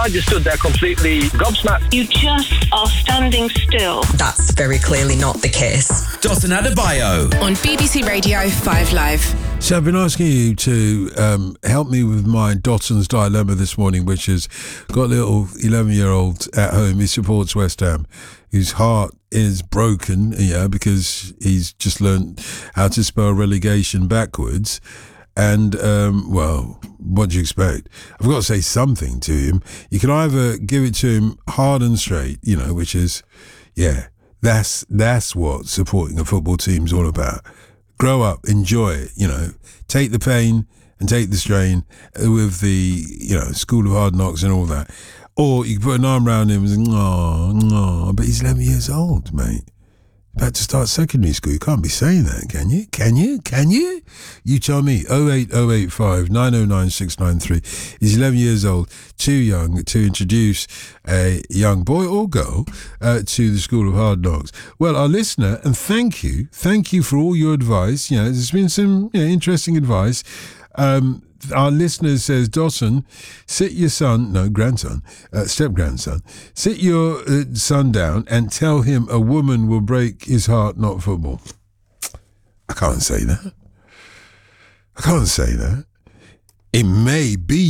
I just stood there completely gobsmacked. You just are standing still. That's very clearly not the case. Dotun Adebayo on BBC Radio 5 Live. So I've been asking you to help me with my Dotun's dilemma this morning, which is got a little 11-year-old at home. He supports West Ham. His heart is broken, because he's just learned how to spell relegation backwards. And, what do you expect? I've got to say something to him. You can either give it to him hard and straight, which is, that's what supporting a football team's all about. Grow up, enjoy it, take the pain and take the strain with the, School of Hard Knocks and all that. Or you can put an arm around him and say, no, but he's 11 years old, mate. About to start secondary school. You can't be saying that, can you? Can you? You tell me. 08085 909 693. He's 11 years old, too young to introduce a young boy or girl to the School of Hard Knocks. Well, our listener, and thank you for all your advice. There's been some interesting advice. Our listener says, Dotun, sit your step-grandson, sit your son down and tell him a woman will break his heart, not football. I can't say that. It may be